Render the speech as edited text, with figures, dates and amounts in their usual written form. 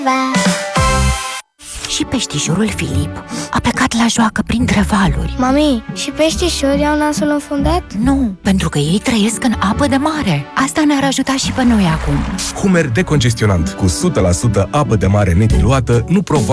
Și peștișorul Filip a plecat la joacă printre valuri. Mami, și peștișorii au nasul înfundat? Nu, pentru că ei trăiesc în apă de mare. Asta ne-ar ajuta și pe noi acum. Hummer decongestionant cu 100% apă de mare nediluată nu provoacă